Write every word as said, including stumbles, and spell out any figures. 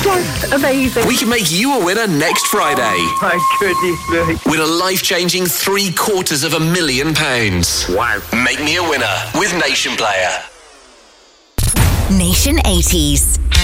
Just amazing. We can make you a winner next Friday. Oh, my goodness me. Win a life-changing three quarters of a million pounds. Wow. Make me a winner with Nation Player. Nation eighties.